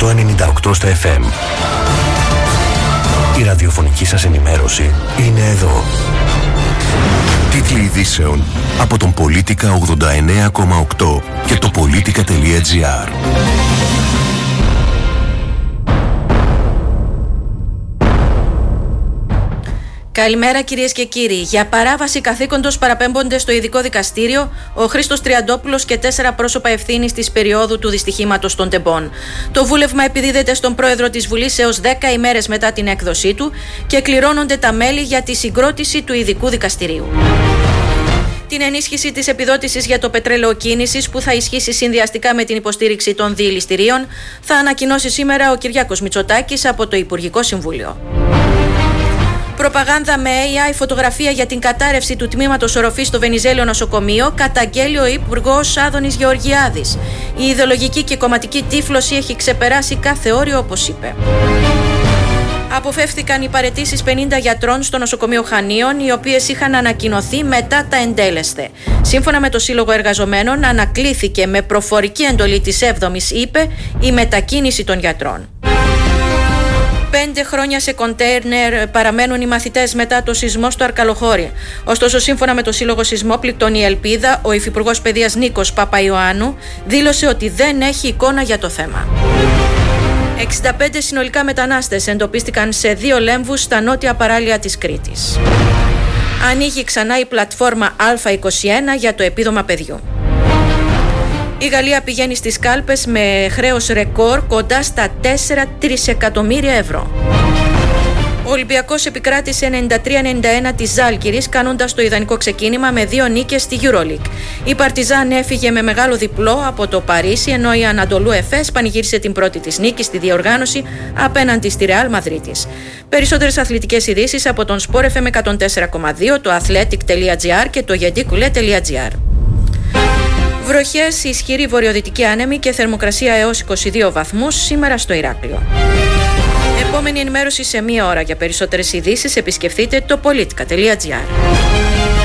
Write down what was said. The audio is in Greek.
98 στα FM. Η ραδιοφωνική σας ενημέρωση είναι εδώ. Τίτλοι ειδήσεων από τον Πολίτικα 89,8 και το Πολίτικα.gr. Καλημέρα κυρίες και κύριοι. Για παράβαση καθήκοντος παραπέμπονται στο ειδικό δικαστήριο ο Χρήστος Τριαντόπουλος και 4 πρόσωπα ευθύνης της περίοδου του δυστυχήματος των Τεμπών. Το βούλευμα επιδίδεται στον πρόεδρο της Βουλής έως 10 ημέρες μετά την έκδοσή του και κληρώνονται τα μέλη για τη συγκρότηση του ειδικού δικαστηρίου. Την ενίσχυση της επιδότησης για το πετρέλαιο κίνησης, που θα ισχύσει συνδυαστικά με την υποστήριξη των διελιστηρίων, θα ανακοινώσει σήμερα ο Κυριάκος Μητσοτάκης από το Υπουργικό Συμβούλιο. Προπαγάνδα με AI, φωτογραφία για την κατάρρευση του τμήματος οροφής στο Βενιζέλιο νοσοκομείο, καταγγέλει ο Υπουργός Άδωνης Γεωργιάδης. Η ιδεολογική και κομματική τύφλωση έχει ξεπεράσει κάθε όριο, όπως είπε. Αποφεύθηκαν οι παραιτήσεις 50 γιατρών στο νοσοκομείο Χανίων, οι οποίες είχαν ανακοινωθεί μετά τα εντέλεσθε. Σύμφωνα με το Σύλλογο Εργαζομένων, ανακλήθηκε με προφορική εντολή της 7ης, είπε, η μετακίνηση των γιατρών. 5 χρόνια σε κοντέινερ παραμένουν οι μαθητές μετά το σεισμό στο Αρκαλοχώρι. Ωστόσο, σύμφωνα με το Σύλλογο Σεισμόπληκτων Η Ελπίδα, ο Υφυπουργός Παιδείας Νίκος Παπαϊωάννου δήλωσε ότι δεν έχει εικόνα για το θέμα. 65 συνολικά μετανάστες εντοπίστηκαν σε 2 λέμβους στα νότια παράλια της Κρήτης. Ανοίγει ξανά η πλατφόρμα Α21 για το επίδομα παιδιού. Η Γαλλία πηγαίνει στις κάλπες με χρέος ρεκόρ κοντά στα 4 τρισεκατομμύρια ευρώ. Ο Ολυμπιακός επικράτησε 93-91 της Ζάλγκιρης, κάνοντας το ιδανικό ξεκίνημα με 2 νίκες στη EuroLeague. Η Παρτιζάν έφυγε με μεγάλο διπλό από το Παρίσι, ενώ η Ανατολού Εφές πανηγύρισε την πρώτη της νίκη στη διοργάνωση απέναντι στη Ρεάλ Μαδρίτης. Περισσότερες αθλητικές ειδήσεις από τον Sport FM 104,2, το athletic.gr και το yedikule.gr. Βροχές, ισχυρή βορειοδυτική άνεμη και θερμοκρασία έως 22 βαθμούς σήμερα στο Ηράκλειο. Επόμενη ενημέρωση σε 1 ώρα. Για περισσότερες ειδήσεις επισκεφτείτε το politica.gr.